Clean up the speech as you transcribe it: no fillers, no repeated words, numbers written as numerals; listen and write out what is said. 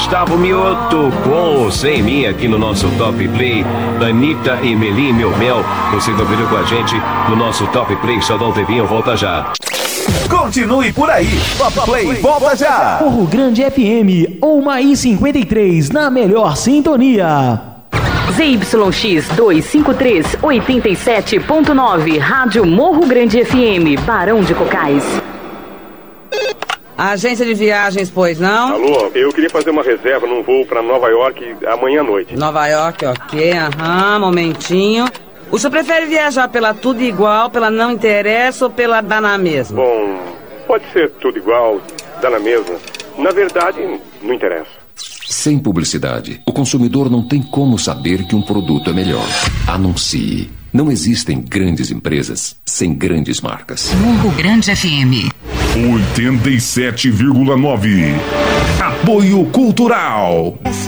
Gustavo Mioto, com ou sem mim aqui no nosso Top Play. Anitta e Melim, meu mel. Você conferiu com a gente no nosso Top Play. Xodão Tevinho volta já. Continue por aí. Top Play volta já. Morro Grande FM ou Maí 53 na melhor sintonia. ZYX 253 87.9, Rádio Morro Grande FM, Barão de Cocais. Agência de viagens, pois não? Alô, eu queria fazer uma reserva num voo para Nova York amanhã à noite. Nova York, ok, momentinho. O senhor prefere viajar pela tudo igual, pela não interessa ou pela dá na mesma? Bom, pode ser tudo igual, dá na mesma. Na verdade, não interessa. Sem publicidade, o consumidor não tem como saber que um produto é melhor. Anuncie. Não existem grandes empresas sem grandes marcas. Morro Grande FM 87,9. Apoio Cultural.